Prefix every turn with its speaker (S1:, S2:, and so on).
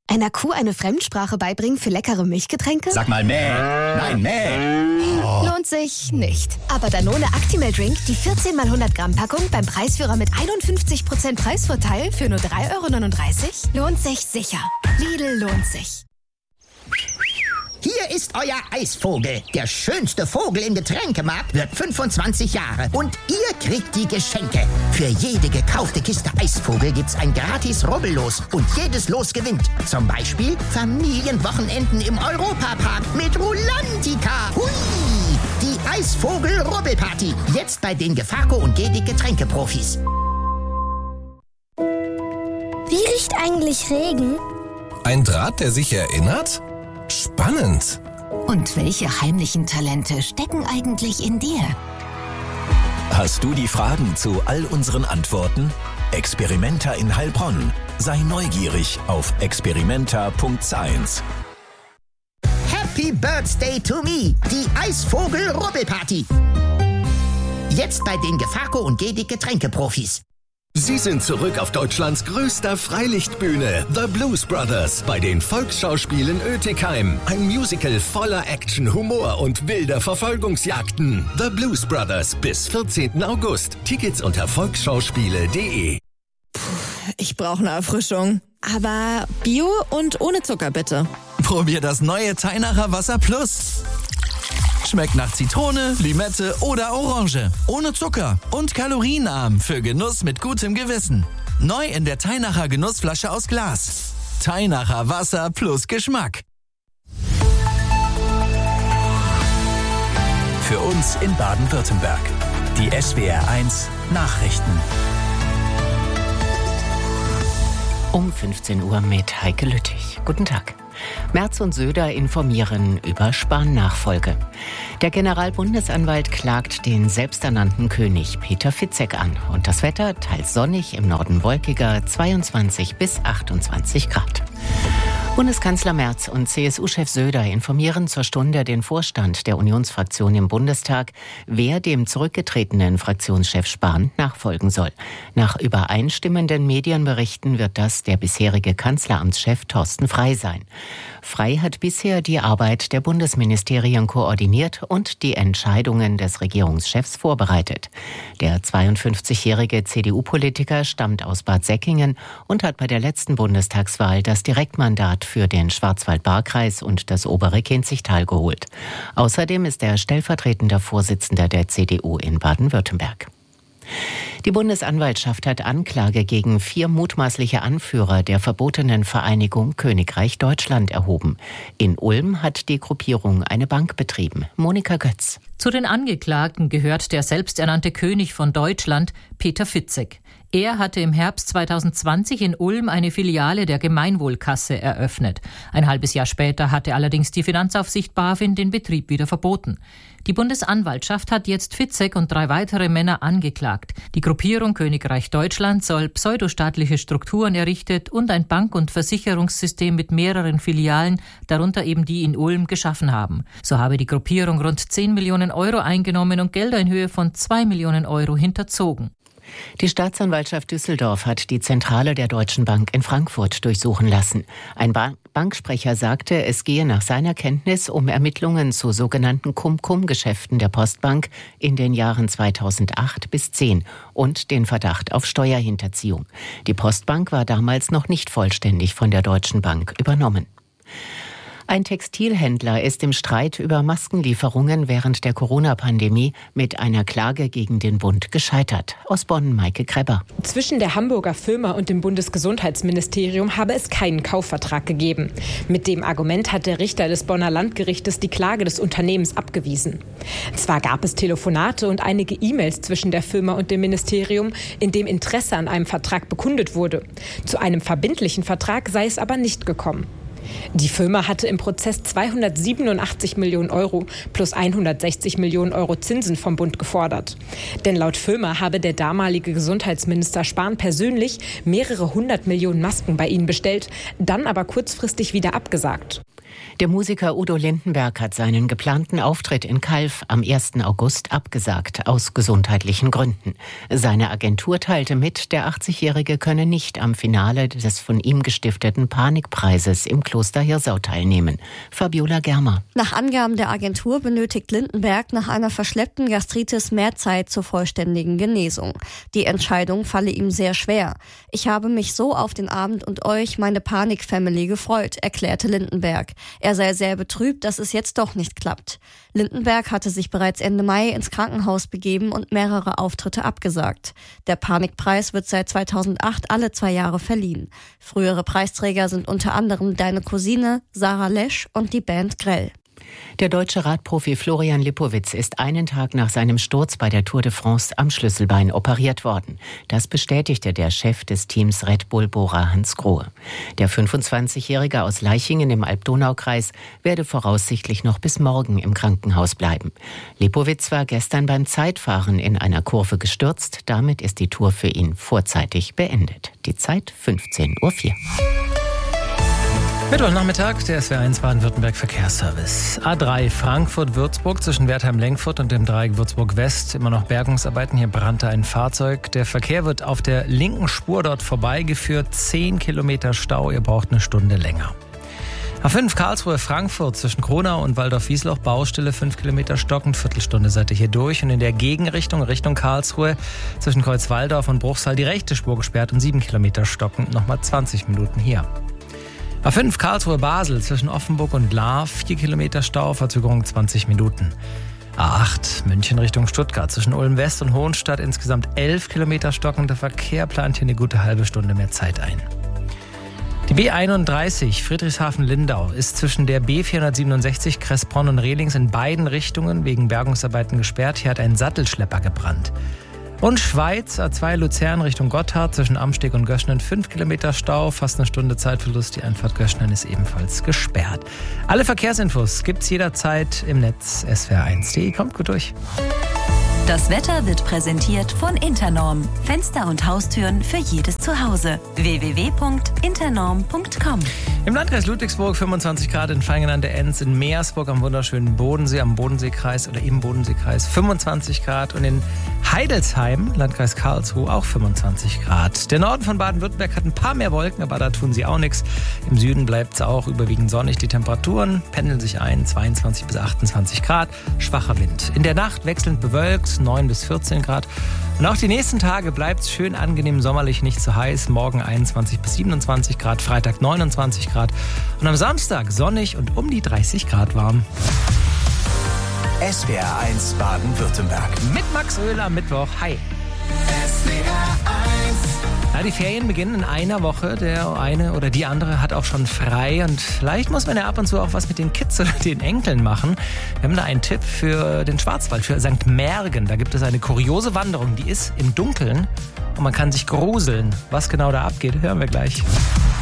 S1: Einer Kuh eine Fremdsprache beibringen für leckere Milchgetränke?
S2: Sag mal mäh. Nein, mäh.
S1: Oh. Lohnt sich nicht. Aber Danone Actimel Drink, die 14 x 100 Gramm Packung beim Preisführer mit 51% Preisvorteil für nur 3,39 €, lohnt sich sicher. Lidl lohnt sich.
S3: Hier ist euer Eisvogel. Der schönste Vogel im Getränkemarkt wird 25 Jahre. Und ihr kriegt die Geschenke. Für jede gekaufte Kiste Eisvogel gibt's ein gratis Rubbellos. Und jedes Los gewinnt. Zum Beispiel Familienwochenenden im Europapark mit Rulantica. Hui! Die Eisvogel-Rubbelparty. Jetzt bei den Gefaco und Gedi Getränkeprofis.
S4: Wie riecht eigentlich Regen?
S5: Ein Draht, der sich erinnert? Spannend.
S6: Und welche heimlichen Talente stecken eigentlich in dir?
S2: Hast du die Fragen zu all unseren Antworten? Experimenta in Heilbronn. Sei neugierig auf experimenta.science.
S3: Happy Birthday to me, die Eisvogel-Rubbelparty. Jetzt bei den Gefaco und Gedi Getränkeprofis.
S7: Sie sind zurück auf Deutschlands größter Freilichtbühne, The Blues Brothers, bei den Volksschauspielen Oetikheim. Ein Musical voller Action, Humor und wilder Verfolgungsjagden. The Blues Brothers bis 14. August. Tickets unter volksschauspiele.de.
S8: Ich brauche eine Erfrischung. Aber Bio und ohne Zucker, bitte.
S9: Probier das neue Teinacher Wasser Plus. Schmeckt nach Zitrone, Limette oder Orange. Ohne Zucker und kalorienarm für Genuss mit gutem Gewissen. Neu in der Teinacher Genussflasche aus Glas. Teinacher Wasser plus Geschmack.
S2: Für uns in Baden-Württemberg. Die SWR1 Nachrichten.
S10: Um 15 Uhr mit Heike Lüttich. Guten Tag. Merz und Söder informieren über Spahn-Nachfolge. Der Generalbundesanwalt klagt den selbsternannten König Peter Fitzek an. Und das Wetter teils sonnig, im Norden wolkiger, 22 bis 28 Grad. Bundeskanzler Merz und CSU-Chef Söder informieren zur Stunde den Vorstand der Unionsfraktion im Bundestag, wer dem zurückgetretenen Fraktionschef Spahn nachfolgen soll. Nach übereinstimmenden Medienberichten wird das der bisherige Kanzleramtschef Thorsten Frey sein. Frey hat bisher die Arbeit der Bundesministerien koordiniert und die Entscheidungen des Regierungschefs vorbereitet. Der 52-jährige CDU-Politiker stammt aus Bad Säckingen und hat bei der letzten Bundestagswahl das Direktmandat für den Schwarzwald-Baar-Kreis und das obere Kinzigtal geholt. Außerdem ist er stellvertretender Vorsitzender der CDU in Baden-Württemberg. Die Bundesanwaltschaft hat Anklage gegen 4 mutmaßliche Anführer der verbotenen Vereinigung Königreich Deutschland erhoben. In Ulm hat die Gruppierung eine Bank betrieben. Monika Götz.
S11: Zu den Angeklagten gehört der selbsternannte König von Deutschland, Peter Fitzek. Er hatte im Herbst 2020 in Ulm eine Filiale der Gemeinwohlkasse eröffnet. Ein halbes Jahr später hatte allerdings die Finanzaufsicht BaFin den Betrieb wieder verboten. Die Bundesanwaltschaft hat jetzt Fitzek und 3 weitere Männer angeklagt. Die Gruppierung Königreich Deutschland soll pseudostaatliche Strukturen errichtet und ein Bank- und Versicherungssystem mit mehreren Filialen, darunter eben die in Ulm, geschaffen haben. So habe die Gruppierung rund 10 Millionen Euro eingenommen und Gelder in Höhe von 2 Millionen Euro hinterzogen.
S10: Die Staatsanwaltschaft Düsseldorf hat die Zentrale der Deutschen Bank in Frankfurt durchsuchen lassen. Ein Banksprecher sagte, es gehe nach seiner Kenntnis um Ermittlungen zu sogenannten Cum-Cum-Geschäften der Postbank in den Jahren 2008 bis 2010 und den Verdacht auf Steuerhinterziehung. Die Postbank war damals noch nicht vollständig von der Deutschen Bank übernommen. Ein Textilhändler ist im Streit über Maskenlieferungen während der Corona-Pandemie mit einer Klage gegen den Bund gescheitert. Aus Bonn, Maike Krebber.
S12: Zwischen der Hamburger Firma und dem Bundesgesundheitsministerium habe es keinen Kaufvertrag gegeben. Mit dem Argument hat der Richter des Bonner Landgerichtes die Klage des Unternehmens abgewiesen. Zwar gab es Telefonate und einige E-Mails zwischen der Firma und dem Ministerium, in dem Interesse an einem Vertrag bekundet wurde. Zu einem verbindlichen Vertrag sei es aber nicht gekommen. Die Firma hatte im Prozess 287 Millionen Euro plus 160 Millionen Euro Zinsen vom Bund gefordert. Denn laut Firma habe der damalige Gesundheitsminister Spahn persönlich mehrere 100 Millionen Masken bei ihnen bestellt, dann aber kurzfristig wieder abgesagt.
S10: Der Musiker Udo Lindenberg hat seinen geplanten Auftritt in Calw am 1. August abgesagt, aus gesundheitlichen Gründen. Seine Agentur teilte mit, der 80-Jährige könne nicht am Finale des von ihm gestifteten Panikpreises im Kloster Hirsau teilnehmen. Fabiola Germer.
S13: Nach Angaben der Agentur benötigt Lindenberg nach einer verschleppten Gastritis mehr Zeit zur vollständigen Genesung. Die Entscheidung falle ihm sehr schwer. Ich habe mich so auf den Abend und euch, meine Panik-Family, gefreut, erklärte Lindenberg. Er sei sehr betrübt, dass es jetzt doch nicht klappt. Lindenberg hatte sich bereits Ende Mai ins Krankenhaus begeben und mehrere Auftritte abgesagt. Der Panikpreis wird seit 2008 alle 2 Jahre verliehen. Frühere Preisträger sind unter anderem Deine Cousine, Sarah Lesch und die Band Grell.
S10: Der deutsche Radprofi Florian Lipowitz ist einen Tag nach seinem Sturz bei der Tour de France am Schlüsselbein operiert worden. Das bestätigte der Chef des Teams Red Bull Bora Hans Grohe. Der 25-Jährige aus Laichingen im Alb-Donau-Kreis werde voraussichtlich noch bis morgen im Krankenhaus bleiben. Lipowitz war gestern beim Zeitfahren in einer Kurve gestürzt. Damit ist die Tour für ihn vorzeitig beendet. Die Zeit 15:04 Uhr.
S14: Mittwochnachmittag, der SWR1 Baden-Württemberg Verkehrsservice. A3 Frankfurt-Würzburg zwischen Wertheim-Lenkfurt und dem Dreieck Würzburg-West. Immer noch Bergungsarbeiten, hier brannte ein Fahrzeug. Der Verkehr wird auf der linken Spur dort vorbeigeführt. 10 Kilometer Stau, ihr braucht eine Stunde länger. A5 Karlsruhe-Frankfurt zwischen Kronau und Waldorf-Wiesloch, Baustelle, 5 Kilometer stockend, Viertelstunde seid ihr hier durch. Und in der Gegenrichtung, Richtung Karlsruhe, zwischen Kreuzwaldorf und Bruchsal die rechte Spur gesperrt und 7 Kilometer stockend, nochmal 20 Minuten hier. A5 Karlsruhe-Basel zwischen Offenburg und Lahr, 4 Kilometer Stau, Verzögerung 20 Minuten. A8 München Richtung Stuttgart zwischen Ulm-West und Hohenstadt, insgesamt 11 Kilometer stockender Verkehr, plant hier eine gute halbe Stunde mehr Zeit ein. Die B31 Friedrichshafen-Lindau ist zwischen der B467 Kressbronn und Rehlings in beiden Richtungen wegen Bergungsarbeiten gesperrt. Hier hat ein Sattelschlepper gebrannt. Und Schweiz, A2 Luzern Richtung Gotthard zwischen Amsteg und Göschnen, 5 Kilometer Stau, fast eine Stunde Zeitverlust. Die Einfahrt Göschnen ist ebenfalls gesperrt. Alle Verkehrsinfos gibt's jederzeit im Netz swr1.de. Kommt gut durch.
S15: Das Wetter wird präsentiert von Internorm. Fenster und Haustüren für jedes Zuhause. www.internorm.com.
S14: Im Landkreis Ludwigsburg 25 Grad, in Vaihingen an der Enz, in Meersburg am wunderschönen Bodensee, am Bodenseekreis oder im Bodenseekreis 25 Grad und in Heidelsheim, Landkreis Karlsruhe, auch 25 Grad. Der Norden von Baden-Württemberg hat ein paar mehr Wolken, aber da tun sie auch nichts. Im Süden bleibt es auch überwiegend sonnig. Die Temperaturen pendeln sich ein, 22 bis 28 Grad, schwacher Wind. In der Nacht wechselnd bewölkt, 9 bis 14 Grad. Und auch die nächsten Tage bleibt es schön angenehm sommerlich, nicht zu heiß. Morgen 21 bis 27 Grad, Freitag 29 Grad. Und am Samstag sonnig und um die 30 Grad warm.
S2: SWR1 Baden-Württemberg.
S14: Mit Max Oehler am Mittwoch. Hi. Ja, die Ferien beginnen in einer Woche. Der eine oder die andere hat auch schon frei. Und vielleicht muss man ja ab und zu auch was mit den Kids oder den Enkeln machen. Wir haben da einen Tipp für den Schwarzwald, für St. Märgen. Da gibt es eine kuriose Wanderung, die ist im Dunkeln. Und man kann sich gruseln. Was genau da abgeht, hören wir gleich.